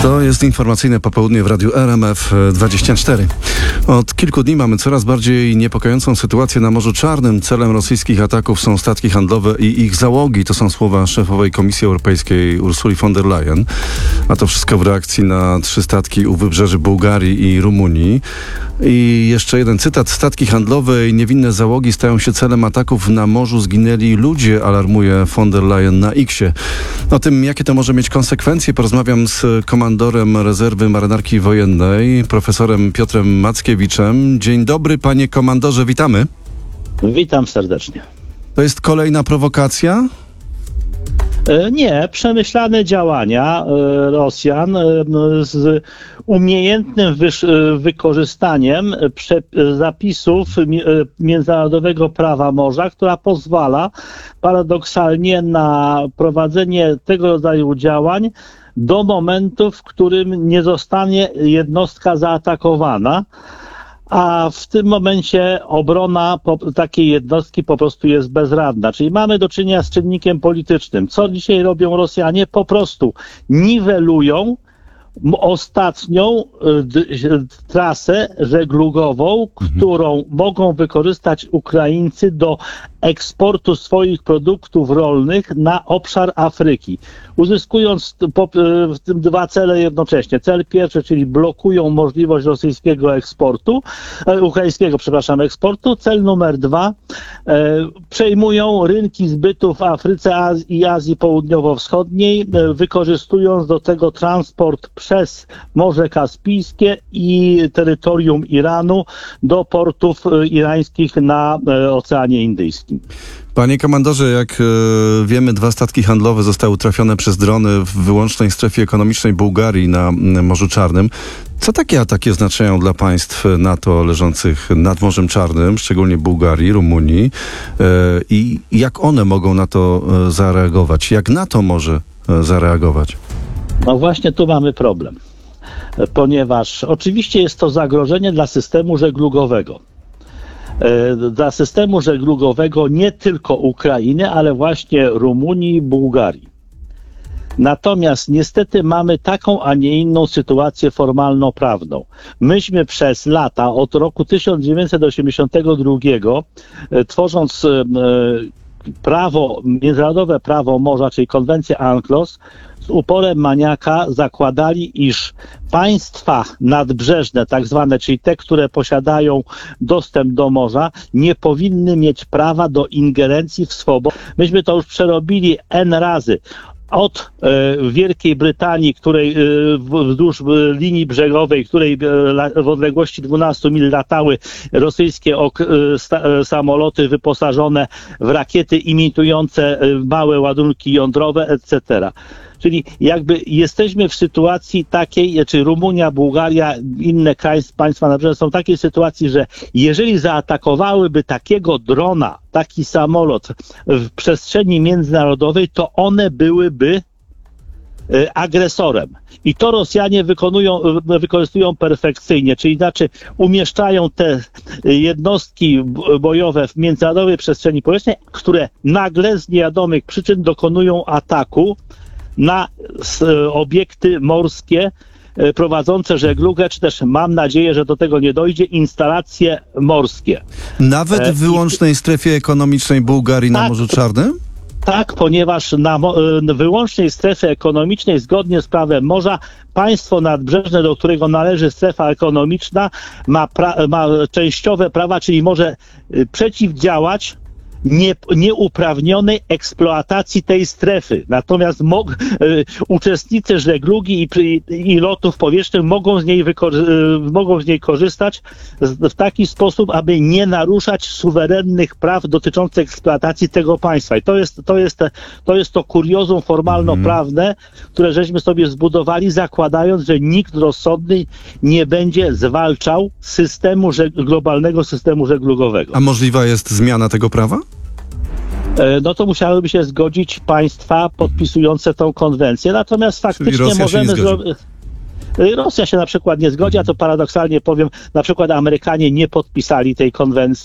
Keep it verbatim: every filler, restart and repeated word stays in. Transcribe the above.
To jest informacyjne popołudnie w Radiu R M F dwadzieścia cztery. Od kilku dni mamy coraz bardziej niepokojącą sytuację na Morzu Czarnym. Celem rosyjskich ataków są statki handlowe i ich załogi. To są słowa szefowej Komisji Europejskiej Ursuli von der Leyen. A to wszystko w reakcji na trzy statki u wybrzeży Bułgarii i Rumunii. I jeszcze jeden cytat. Statki handlowe i niewinne załogi stają się celem ataków. Na morzu zginęli ludzie, alarmuje von der Leyen na X-ie. O tym, jakie to może mieć konsekwencje, porozmawiam z komandorem rezerwy marynarki wojennej, profesorem Piotrem Mackiewiczem. Dzień dobry, panie komandorze, witamy. Witam serdecznie. To jest kolejna prowokacja? Nie, przemyślane działania Rosjan z umiejętnym wykorzystaniem zapisów międzynarodowego prawa morza, która pozwala paradoksalnie na prowadzenie tego rodzaju działań do momentu, w którym nie zostanie jednostka zaatakowana. A w tym momencie obrona po, takiej jednostki po prostu jest bezradna. Czyli mamy do czynienia z czynnikiem politycznym. Co dzisiaj robią Rosjanie? Po prostu niwelują ostatnią d- trasę żeglugową, mhm. którą mogą wykorzystać Ukraińcy do eksportu swoich produktów rolnych na obszar Afryki, uzyskując po, w tym dwa cele jednocześnie. Cel pierwszy, czyli blokują możliwość rosyjskiego eksportu, e, ukraińskiego, przepraszam, eksportu. Cel numer dwa, e, przejmują rynki zbytu w Afryce Az- i Azji Południowo-Wschodniej, e, wykorzystując do tego transport przez Morze Kaspijskie i terytorium Iranu do portów e, irańskich na e, Oceanie Indyjskim. Panie komandorze, jak e, wiemy, dwa statki handlowe zostały trafione przez drony w wyłącznej strefie ekonomicznej Bułgarii na m, Morzu Czarnym. Co takie ataki oznaczają dla państw NATO leżących nad Morzem Czarnym, szczególnie Bułgarii, Rumunii, e, i jak one mogą na to e, zareagować? Jak NATO może e, zareagować? No właśnie tu mamy problem, ponieważ oczywiście jest to zagrożenie dla systemu żeglugowego. Dla systemu żeglugowego nie tylko Ukrainy, ale właśnie Rumunii i Bułgarii. Natomiast niestety mamy taką, a nie inną sytuację formalno-prawną. Myśmy przez lata, od roku tysiąc dziewięćset osiemdziesiątego drugiego, tworząc prawo, międzynarodowe prawo morza, czyli konwencję UNCLOS, z uporem maniaka zakładali, iż państwa nadbrzeżne, tak zwane, czyli te, które posiadają dostęp do morza, nie powinny mieć prawa do ingerencji w swobodę. Myśmy to już przerobili N razy. Od e, Wielkiej Brytanii, której e, wzdłuż e, linii brzegowej, której e, w odległości dwunastu mil latały rosyjskie ok, e, sta, e, samoloty wyposażone w rakiety imitujące e, małe ładunki jądrowe, et cetera. Czyli jakby jesteśmy w sytuacji takiej, czy Rumunia, Bułgaria, inne kraje, państwa nadbrzeżne są w takiej sytuacji, że jeżeli zaatakowałyby takiego drona, taki samolot w przestrzeni międzynarodowej, to one byłyby agresorem. I to Rosjanie wykonują, wykorzystują perfekcyjnie, czyli znaczy umieszczają te jednostki bojowe w międzynarodowej przestrzeni powietrznej, które nagle z niewiadomych przyczyn dokonują ataku na obiekty morskie prowadzące żeglugę, czy też mam nadzieję, że do tego nie dojdzie, instalacje morskie. Nawet w wyłącznej strefie ekonomicznej Bułgarii na tak, Morzu Czarnym? Tak, ponieważ na wyłącznej strefie ekonomicznej, zgodnie z prawem morza, państwo nadbrzeżne, do którego należy strefa ekonomiczna, ma, pra- ma częściowe prawa, czyli może przeciwdziałać Nie, nieuprawnionej eksploatacji tej strefy. Natomiast mog, y, uczestnicy żeglugi i, i, i lotów powietrznych mogą z niej, wykorzy- y, mogą z niej korzystać z, w taki sposób, aby nie naruszać suwerennych praw dotyczących eksploatacji tego państwa. I to jest to, jest, to, jest to kuriozum formalno-prawne, które żeśmy sobie zbudowali, zakładając, że nikt rozsądny nie będzie zwalczał systemu żeg- globalnego systemu żeglugowego. A możliwa jest zmiana tego prawa? No to musiałyby się zgodzić państwa podpisujące tą konwencję. Natomiast faktycznie możemy zrobić. Rosja się na przykład nie zgodzi, a to paradoksalnie powiem, na przykład Amerykanie nie podpisali tej konwencji.